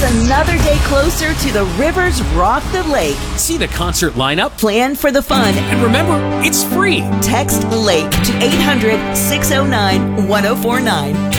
another day closer to the Rivers Rock the Lake. See the concert lineup. Plan for the fun. And remember, it's free. Text LAKE to 800-609-1049.